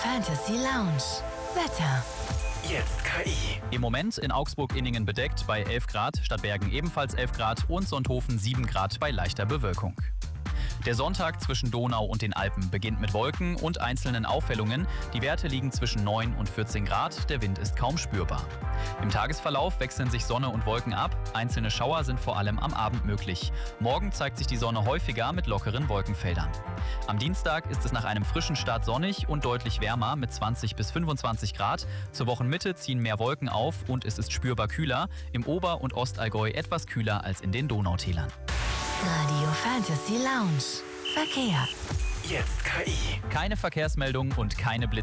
Fantasy Lounge. Wetter. Jetzt KI. Im Moment in Augsburg-Inningen bedeckt bei 11 Grad, Stadtbergen ebenfalls 11 Grad und Sonthofen 7 Grad bei leichter Bewölkung. Der Sonntag zwischen Donau und den Alpen beginnt mit Wolken und einzelnen Aufhellungen. Die Werte liegen zwischen 9 und 14 Grad, der Wind ist kaum spürbar. Im Tagesverlauf wechseln sich Sonne und Wolken ab, einzelne Schauer sind vor allem am Abend möglich. Morgen zeigt sich die Sonne häufiger mit lockeren Wolkenfeldern. Am Dienstag ist es nach einem frischen Start sonnig und deutlich wärmer mit 20 bis 25 Grad. Zur Wochenmitte ziehen mehr Wolken auf und es ist spürbar kühler. Im Ober- und Ostallgäu etwas kühler als in den Donautälern. Radio Fantasy Lounge. Verkehr. Jetzt KI. Keine Verkehrsmeldung und keine Blitze.